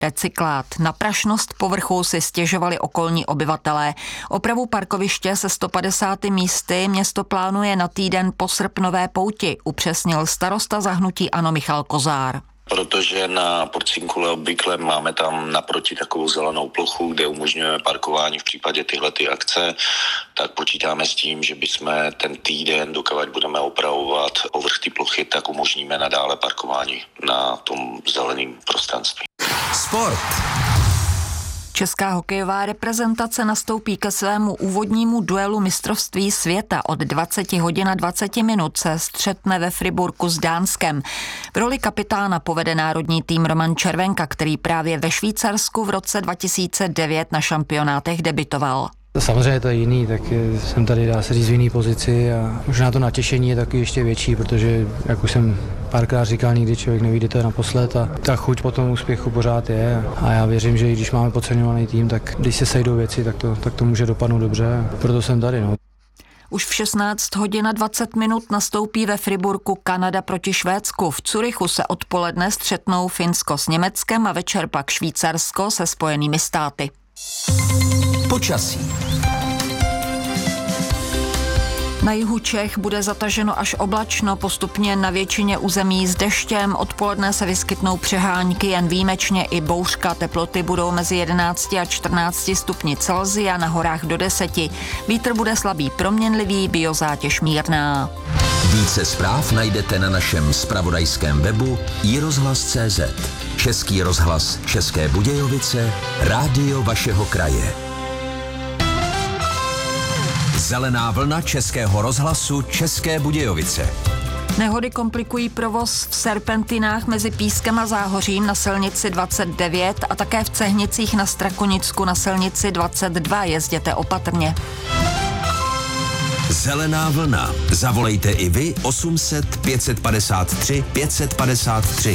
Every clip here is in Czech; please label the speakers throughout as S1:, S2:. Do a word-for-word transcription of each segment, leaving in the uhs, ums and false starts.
S1: Recyklát. Na prašnost povrchu si stěžovali okolní obyvatelé. Opravu parkoviště se sto padesáti místy město plánuje na týden po srpnové pouti, upřesnil starosta za hnutí ANO Michal Kozár.
S2: Protože na Porcinkule obvykle máme tam naproti takovou zelenou plochu, kde umožňujeme parkování v případě tyhlety akce, tak počítáme s tím, že bychom ten týden, dokud budeme opravovat povrch ty plochy, tak umožníme nadále parkování na tom zeleném prostranství.
S3: Sport.
S1: Česká hokejová reprezentace nastoupí ke svému úvodnímu duelu mistrovství světa. Od dvacet hodin a dvacet minut se střetne ve Friburku s Dánskem. V roli kapitána povede národní tým Roman Červenka, který právě ve Švýcarsku v roce dva tisíce devět na šampionátech debitoval.
S4: Samozřejmě to je jiný, tak jsem tady, dá se říct, v jiný pozici a možná to natěšení je taky ještě větší, protože, jak už jsem párkrát říkal, nikdy člověk neví, kdy to je naposled a ta chuť po tom úspěchu pořád je a já věřím, že i když máme podceňovaný tým, tak když se sejdou věci, tak to, tak to může dopadnout dobře, proto jsem tady. No.
S1: Už v šestnáct hodin a dvacet minut nastoupí ve Friburku Kanada proti Švédsku. V Curychu se odpoledne střetnou Finsko s Německem a večer pak Švýcarsko se Spojenými státy.
S3: Počasí.
S1: Na jihu Čech bude zataženo až oblačno, postupně na většině území s deštěm. Odpoledne se vyskytnou přehánky, jen výjimečně i bouřka. Teploty budou mezi jedenácti a čtrnácti stupni Celsia, na horách do deseti. Vítr bude slabý proměnlivý, biozátěž mírná.
S3: Více zpráv najdete na našem zpravodajském webu i rozhlas tečka cé zet. Český rozhlas České Budějovice, rádio vašeho kraje. Zelená vlna Českého rozhlasu České Budějovice.
S1: Nehody komplikují provoz v serpentinách mezi Pískem a Záhořím na silnici dvacet devět a také v Cehnicích na Strakonicku na silnici dvacet dva. Jezděte opatrně.
S3: Zelená vlna. Zavolejte i vy osm set pět set padesát tři pět set padesát tři.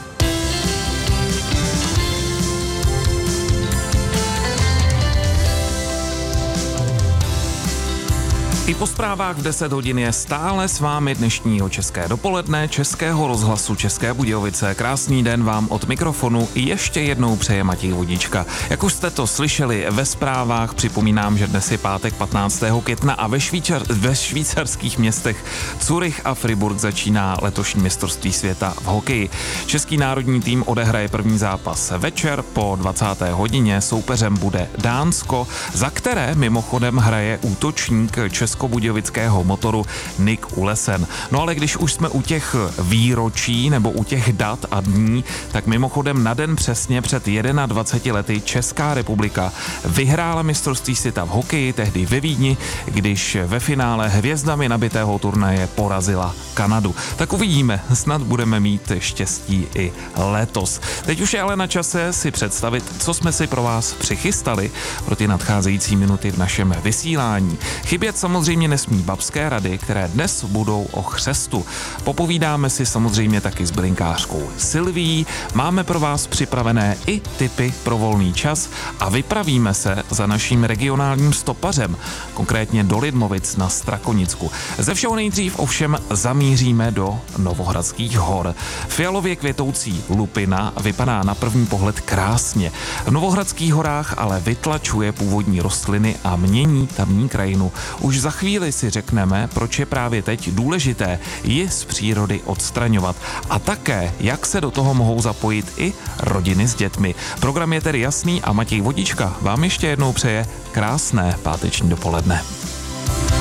S5: I po zprávách v deset hodin je stále s vámi dnešního české dopoledne Českého rozhlasu České Budějovice. Krásný den vám od mikrofonu i ještě jednou přeje Matěj Vodička. Jak už jste to slyšeli ve zprávách, připomínám, že dnes je pátek patnáctého května a ve, švýčar, ve švýcarských městech Curych a Friburg začíná letošní mistrovství světa v hokeji. Český národní tým odehraje první zápas večer po dvacáté hodině. Soupeřem bude Dánsko, za které mimochodem hraje útočník českobudějovického Motoru Nick Ulesen. No ale když už jsme u těch výročí nebo u těch dat a dní, tak mimochodem na den přesně před dvaceti jedněmi lety Česká republika vyhrála mistrovství světa v hokeji, tehdy ve Vídni, když ve finále hvězdami nabitého turnaje porazila Kanadu. Tak uvidíme, snad budeme mít štěstí i letos. Teď už je ale na čase si představit, co jsme si pro vás přichystali pro ty nadcházející minuty v našem vysílání. Chybět samozřejmě nesmí babské rady, které dnes budou o chřestu. Popovídáme si samozřejmě taky s bylinkářkou Silví, máme pro vás připravené i tipy pro volný čas a vypravíme se za naším regionálním stopařem, konkrétně do Lidmovic na Strakonicku. Ze všeho nejdřív ovšem zamíříme do Novohradských hor. Fialově květoucí lupina vypadá na první pohled krásně. V Novohradských horách ale vytlačuje původní rostliny a mění tamní krajinu. Už za chvíli si řekneme, proč je právě teď důležité ji z přírody odstraňovat a také, jak se do toho mohou zapojit i rodiny s dětmi. Program je tedy jasný a Matěj Vodička vám ještě jednou přeje krásné páteční dopoledne.